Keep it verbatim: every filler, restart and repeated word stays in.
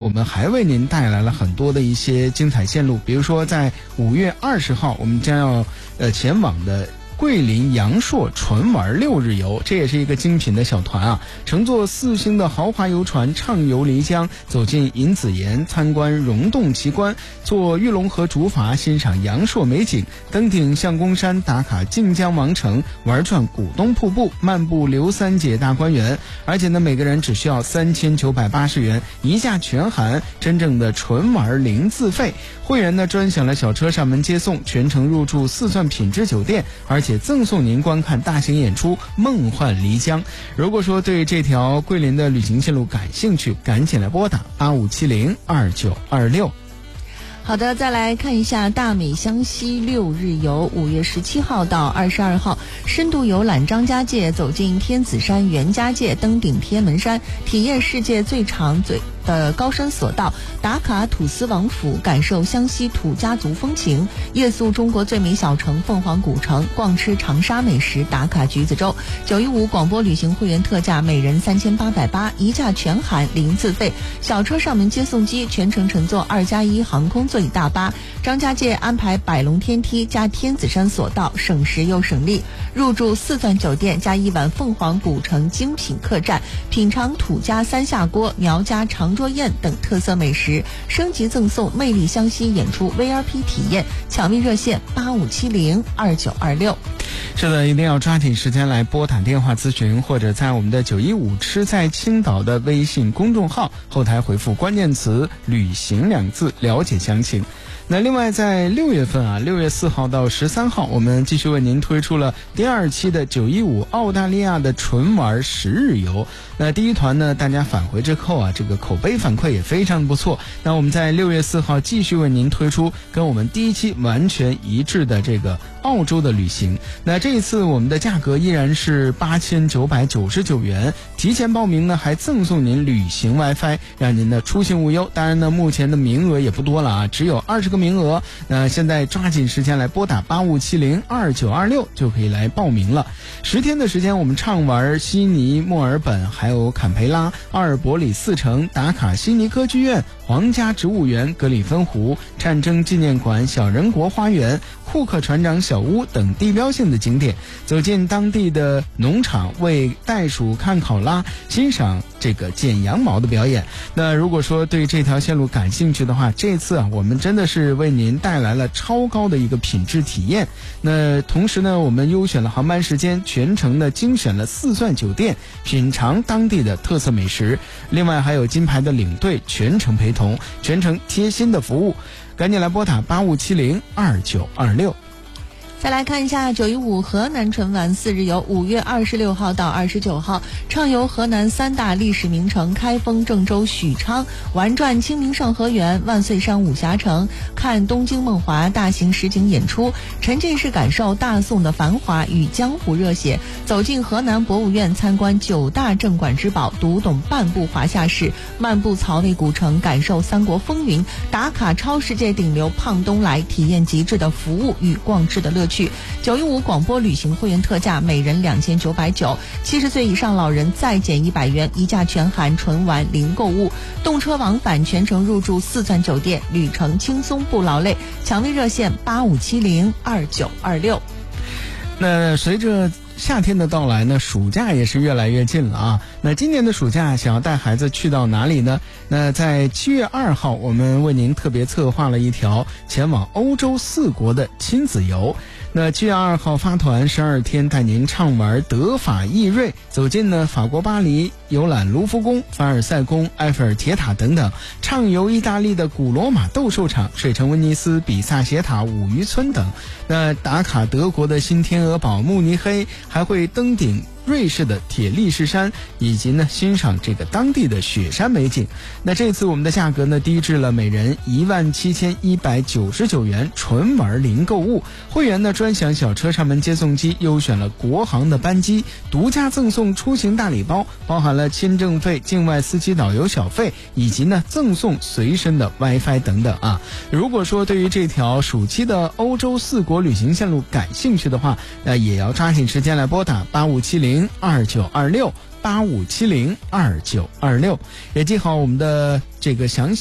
我们还为您带来了很多的一些精彩线路，比如说在五月二十号，我们将要呃前往的桂林阳朔纯玩六日游，这也是一个精品的小团啊！乘坐四星的豪华游船畅游漓江，走进银子岩，参观溶洞奇观，坐玉龙河竹筏欣赏阳朔美景，登顶相公山打卡靖江王城，玩转古东瀑布，漫步刘三姐大观园。而且呢，每个人只需要三千九百八十元，一价全含，真正的纯玩零自费。会员呢专享了小车上门接送，全程入住四钻品质酒店，而且赠送您观看大型演出《梦幻漓江》。如果说对这条桂林的旅行线路感兴趣，赶紧来拨打八五七零二九二六。 好的，再来看一下大美湘西六日游，五月十七号到二十二号，深度游览张家界，走进天子山、袁家界，登顶天门山，体验世界最长最的高山索道，打卡土司王府，感受湘西土家族风情，夜宿中国最美小城凤凰古城，逛吃长沙美食，打卡橘子洲。九一五广播旅行会员特价，每人三千八百八，一价全含，零自费。小车上门接送机，全程乘坐二加一航空座椅大巴。张家界安排百龙天梯加天子山索道，省时又省力。入住四钻酒店加一晚凤凰古城精品客栈，品尝土家三下锅、苗家长桌宴等特色美食，升级赠送魅力湘西演出 V I P 体验，抢命热线八五七零二九二六。 是的，一定要抓紧时间来拨打电话咨询，或者在我们的九一五吃在青岛的微信公众号后台回复关键词旅行两字了解详情。那另外在六月份啊，六月四号到十三号，我们继续为您推出了第二期的九一五澳大利亚的纯玩十日游。那第一团呢，大家返回之后啊，这个口碑反馈也非常不错。那我们在六月四号继续为您推出跟我们第一期完全一致的这个澳洲的旅行。那这一次我们的价格依然是八千九百九十九元，提前报名呢还赠送您旅行 WiFi， 让您的出行无忧。当然呢，目前的名额也不多了啊，只有二十个名额。那现在抓紧时间来拨打八五七零二九二六就可以来报名了。十天的时间，我们畅玩悉尼、墨尔本，还有坎培拉、阿尔伯里四城，打卡悉尼歌剧院、皇家植物园、格里芬湖、战争纪念馆、小人国花园、库克船长小屋等地标性的景点，走进当地的农场，为袋鼠看考拉，欣赏这个剪羊毛的表演。那如果说对这条线路感兴趣的话，这次啊，我们真的是为您带来了超高的一个品质体验。那同时呢，我们优选了航班时间，全程呢精选了四钻酒店，品尝当地的特色美食。另外还有金牌的领队全程陪同，全程贴心的服务。赶紧来拨打八五七零二九二六。 再来看一下九一五河南纯玩四日游，五月二十六号到二十九号，畅游河南三大历史名城开封、郑州、许昌，玩转清明上河园、万岁山武侠城，看东京梦华大型实景演出，沉浸式感受大宋的繁华与江湖热血，走进河南博物院，参观九大镇馆之宝，读懂半部华夏史，漫步曹魏古城，感受三国风云，打卡超世界顶流胖东来，体验极致的服务与逛吃的乐趣。九一五广播旅行会员特价，每人两千九百九，七十岁以上老人再减一百元，一价全含，纯玩零购物，动车往返全程入住四钻酒店，旅程轻松不劳累。抢位热线八五七零二九二六。 那随着夏天的到来呢，暑假也是越来越近了啊。那今年的暑假想要带孩子去到哪里呢？那在七月二号，我们为您特别策划了一条前往欧洲四国的亲子游。那七月二号发团十二天，带您畅玩德法意瑞，走进呢法国巴黎，游览卢浮宫、凡尔赛宫、埃菲尔铁塔等等，畅游意大利的古罗马斗兽场、水城威尼斯、比萨斜塔、五渔村等。那打卡德国的新天鹅堡、慕尼黑，还会登顶瑞士的铁力士山，以及呢欣赏这个当地的雪山美景。那这次我们的价格呢低至了每人一万七千一百九十九元，纯玩零购物。会员呢专享小车上门接送机，优选了国航的班机，独家赠送出行大礼包，包含了签证费、境外司机导游小费，以及呢赠送随身的 WiFi 等等啊。如果说对于这条暑期的欧洲四国旅行线路感兴趣的话，那也要抓紧时间来拨打八五七零二九二六八五七零二九二六，也记好我们的这个详细